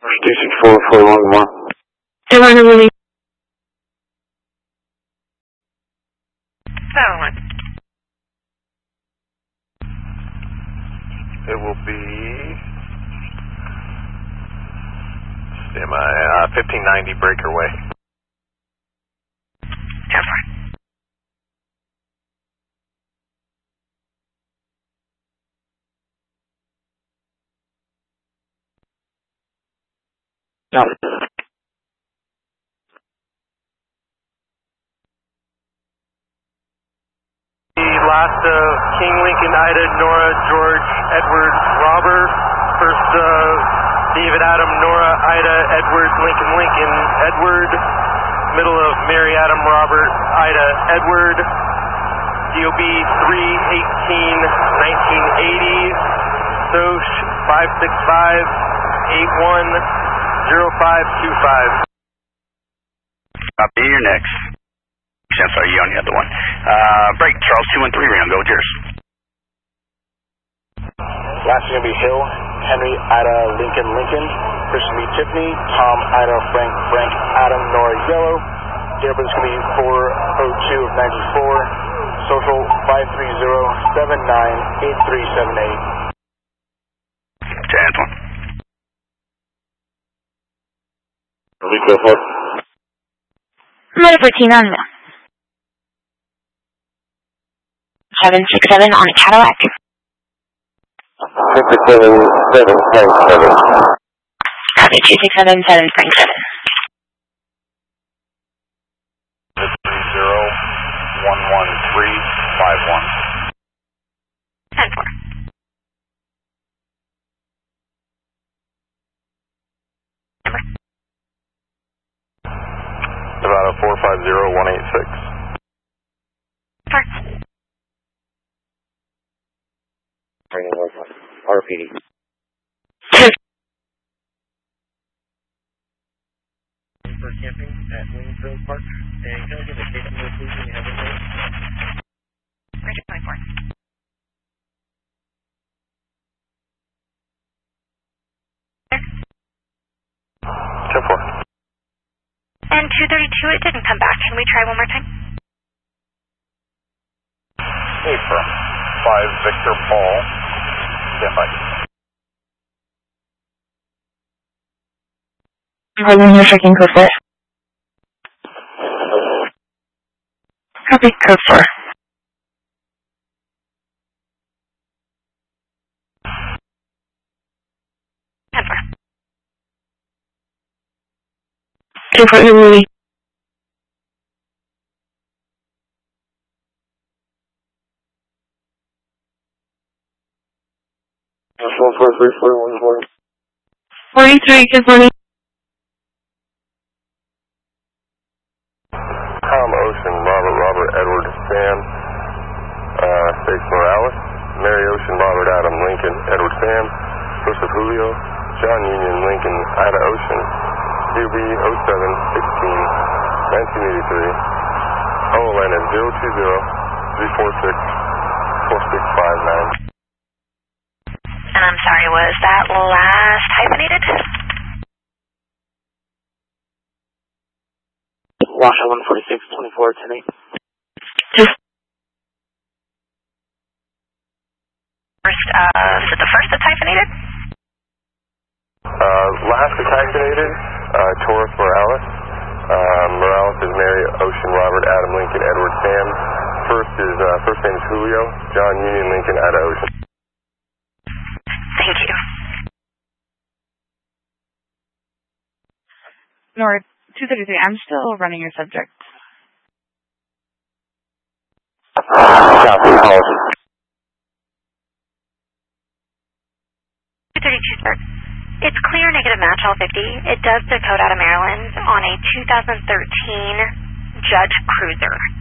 D64 for Longmore. Atlanta release. Settlement. It will be semi 1590 breakerway. 10-4. No. Last King Lincoln Ida Nora George Edward Robert. First David Adam Nora Ida Edward Lincoln Lincoln Edward. Middle of Mary Adam Robert Ida Edward. DOB 3/18/1980. SOCH 565-81-0525. Copy, you're next. I'm sorry, you on the other one. Break, Charles 213, we're going to go with yours. Last is going to be Hill, Henry, Ida, Lincoln, Lincoln. First is going to be Tiffany, Tom, Ida, Frank, Frank, Adam, Nora, Yellow. Date of birth is going to be 4/02/94. Social 530-79-8378. 10-1. Rico 4. Ready for T9 now. 767 on a Cadillac. 667 Frank 7. Copy, 2677 Frank 7. 30-11351. 10-4. About 450-186. Park. RPD. For camping at Williamsville Park. And can I get a station location you have in there? Roger, 24. Check 4. And 232, it didn't come back. Can we try one more time? April 5 Victor Paul. Stand by. Holding your freaking code 4. Copy, code 4. Never. 2 for Italy. That's 14341. 43, good morning. Tom Ocean, Robert Edward Sam, Space Morales. Mary Ocean, Robert Adam Lincoln, Edward Sam. Joseph Julio, John Union Lincoln, Ida Ocean. QB 07-16-1983. OLN is 020-346-4659. And I'm sorry, was that last hyphenated? Washoe 146-24-10-8. First, is it the first that's hyphenated? Last is hyphenated, Taurus Morales. Morales is Mary Ocean, Robert Adam Lincoln, Edward Sam. First name is Julio, John Union Lincoln, Ida Ocean. Thank you. Nora, 233, I'm still running your subject. Copy, policy. 232, sir. It's clear negative match all 50. It does decode out of Maryland on a 2013 Judge Cruiser.